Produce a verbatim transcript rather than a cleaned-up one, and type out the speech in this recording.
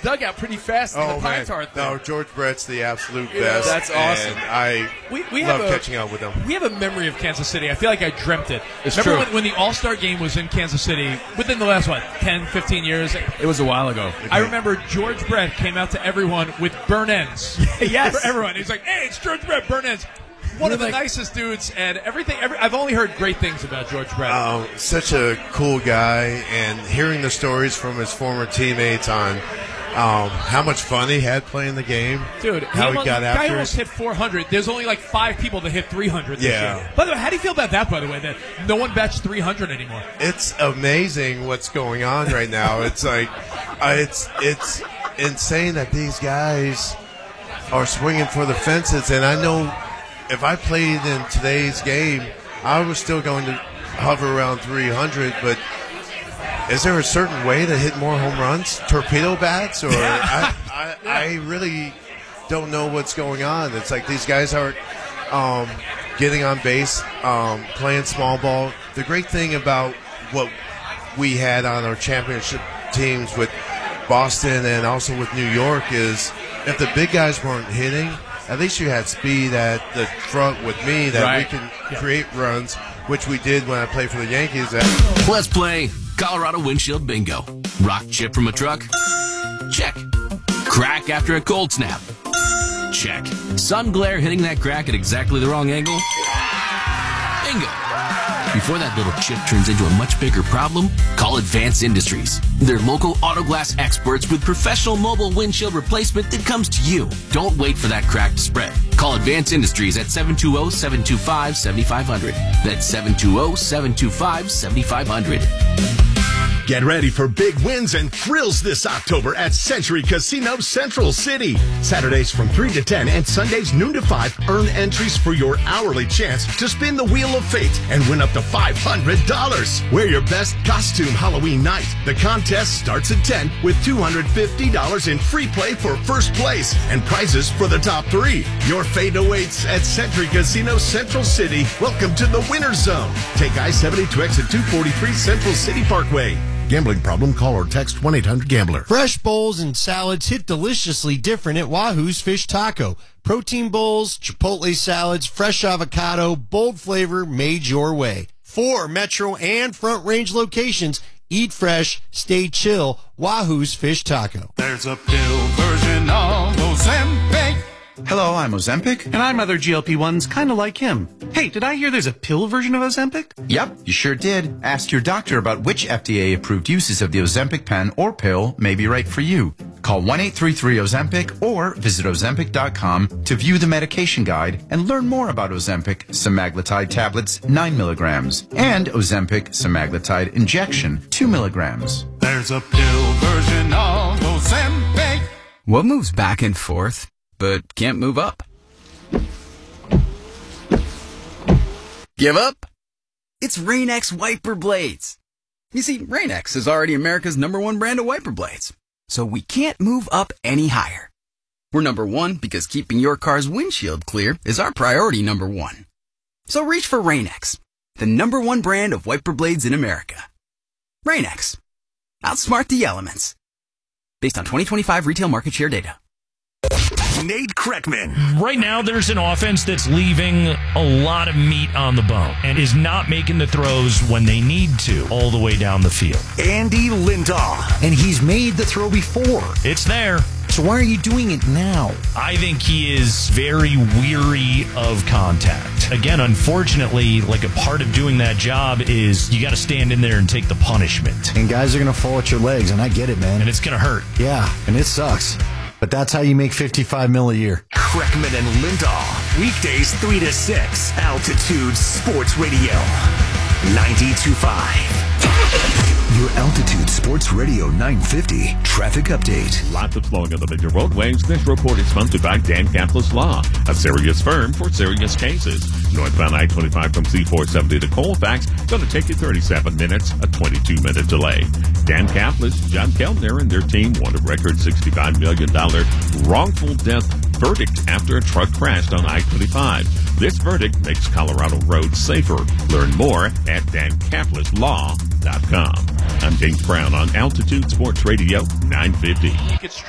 dugout pretty fast in oh, the Pine man. Tar thing. No, George Brett's the absolute Yeah, best. that's awesome. And I we, we love have a, catching up with him. We have a memory of Kansas City. I feel like I dreamt it. It's Remember true. When, when the All-Star game was in Kansas City within the last, what, ten, fifteen years? It was a while ago. I remember George Brett came out to everyone with burn ends. Yes. For everyone. He's like, hey, it's George Brett, burn ends. One You're of the like- nicest dudes, and everything. Every, I've only heard great things about George Brett. Um, such a cool guy, and hearing the stories from his former teammates on um, how much fun he had playing the game. Dude, how he, almost, got the after guy it. almost hit four hundred. There's only like five people that hit three hundred this Yeah. year. By the way, how do you feel about that, by the way, that no one bets three hundred anymore? It's amazing what's going on right now. It's like, uh, it's it's insane that these guys are swinging for the fences, and I know if I played in today's game, I was still going to hover around three hundred, but is there a certain way to hit more home runs? Torpedo bats? Or I, I, I really don't know what's going on. It's like these guys are um, getting on base, um, playing small ball. The great thing about what we had on our championship teams with Boston and also with New York is if the big guys weren't hitting, at least you had speed at the front with me that Right. we can Yeah. create runs, which we did when I played for the Yankees. Let's play Colorado Windshield Bingo. Rock chip from a truck? Check. Crack after a cold snap? Check. Sun glare hitting that crack at exactly the wrong angle? Bingo. Before that little chip turns into a much bigger problem, call Advance Industries. They're local auto glass experts with professional mobile windshield replacement that comes to you. Don't wait for that crack to spread. Call Advance Industries at seven two zero, seven two five, seven five zero zero. That's seven two zero, seven two five, seven five zero zero. Get ready for big wins and thrills this October at Century Casino Central City. Saturdays from three to ten and Sundays noon to five, earn entries for your hourly chance to spin the Wheel of Fate and win up to five hundred dollars. Wear your best costume Halloween night. The contest starts at ten with two hundred fifty dollars in free play for first place and prizes for the top three. Your fate awaits at Century Casino Central City. Welcome to the Winner's Zone. Take I seventy to exit two forty-three Central City Parkway. Gambling problem? Call or text one eight hundred gambler. Fresh bowls and salads hit deliciously different at Wahoo's Fish Taco. Protein bowls, chipotle salads, fresh avocado, bold flavor made your way. Four Metro and Front Range locations. Eat fresh, stay chill. Wahoo's Fish Taco. There's a pill version of Ozempic. Hello, I'm Ozempic. And I'm other G L P ones kind of like him. Hey, did I hear there's a pill version of Ozempic? Yep, you sure did. Ask your doctor about which F D A-approved uses of the Ozempic pen or pill may be right for you. Call one eight three three Ozempic or visit Ozempic dot com to view the medication guide and learn more about Ozempic semaglutide tablets nine milligrams and Ozempic semaglutide injection two milligrams. There's a pill version of Ozempic. What moves back and forth but can't move up? Give up? It's Rain-X wiper blades. You see, Rain-X is already America's number one brand of wiper blades, so we can't move up any higher. We're number one because keeping your car's windshield clear is our priority number one. So reach for Rain-X, the number one brand of wiper blades in America. Rain-X. Outsmart the elements. Based on twenty twenty-five retail market share data. Nate Kreckman. Right now, there's an offense that's leaving a lot of meat on the bone and is not making the throws when they need to all the way down the field. Andy Lindahl. And he's made the throw before. It's there. So why are you doing it now? I think he is very weary of contact. Again, unfortunately, like a part of doing that job is you got to stand in there and take the punishment. And guys are going to fall at your legs, and I get it, man. And it's going to hurt. Yeah, and it sucks. But that's how you make fifty-five mil a year. Kreckman and Lindahl. Weekdays three to six. Altitude Sports Radio. ninety-two point five. Your Altitude Sports Radio nine fifty traffic update. Lots of slowing on the major roadways. This report is sponsored by Dan Kaplis Law, a serious firm for serious cases. Northbound I twenty-five from C four seventy to Colfax, going to take you thirty-seven minutes, a twenty-two minute delay. Dan Kaplis, John Keltner, and their team won a record sixty-five million dollars wrongful death verdict after a truck crashed on I twenty-five. This verdict makes Colorado roads safer. Learn more at dan kaplis law dot com. I'm James Brown on Altitude Sports Radio nine fifty.